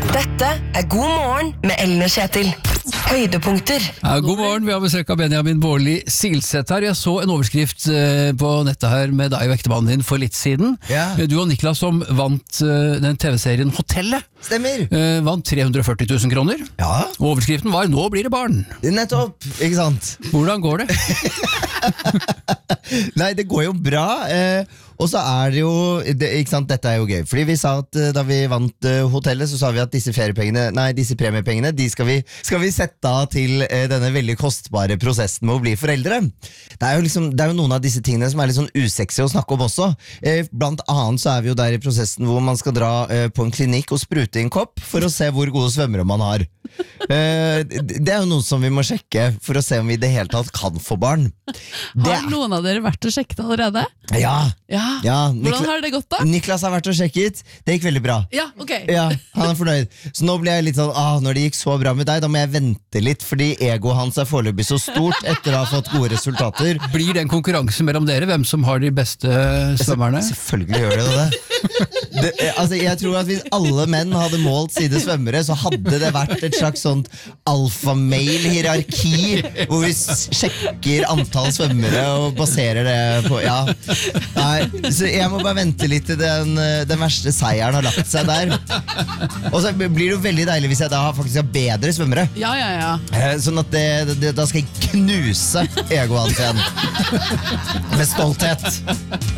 Dette God morgen med Ellen og Kjetil. Høydepunkter. Ja, god morgen, vi har besøk av Benjamin Bårli Silseth her. Jeg så en overskrift på nettet her med deg og ektemannen din for litt siden. Ja. Du og Niklas som vant den TV-serien Hotellet. Stemmer. Vant 340 000 kroner. Ja. Og overskriften var «Nå blir det barn». Nettopp, ikke sant? Hvordan går det? Nei, det går jo bra. Og så er det jo ikke sant, dette er jo gøy. Fordi vi sa at da vi vant hotellet, så sa vi at disse premiepengene, de skal vi sette av til denne veldig kostbare prosessen med å bli foreldre. Det er jo noen av disse tingene som er litt sånn usexy å snakke om også. Blant annet så er vi jo der i prosessen hvor man skal dra på en klinikk og sprute i en kopp for å se hvor gode svømmere man har. Det er jo noe som vi må sjekke for å se om vi i det hele tatt kan få barn. Har noen av dere vært og sjekket allerede? Ja. Hvordan har det gått da? Niklas har vært og sjekket. Det gikk veldig bra. Ja, ok. Ja, han er fornøyd. Så nå blir jeg litt sånn, når det gikk så bra med deg, da må jeg vente litt, fordi egoet hans er foreløpig så stort etter å ha fått gode resultater. Blir det en konkurranse mellom dere, hvem som har de beste svømmerne? Selvfølgelig gjør det. Jeg tror at hvis alle menn hadde målt sine svømmere, så hadde det vært et slags sånt alfa-mail-hierarki, hvor vi sjekker antall svømmere og baserer det på, Nei, så jeg må bare vente litt til den verste seieren har lagt seg der. Og så blir det jo veldig deilig hvis jeg da faktisk har bedre svømmere. Ja. Sånn at da skal jeg knuse egoet hans igjen. Med stolthet.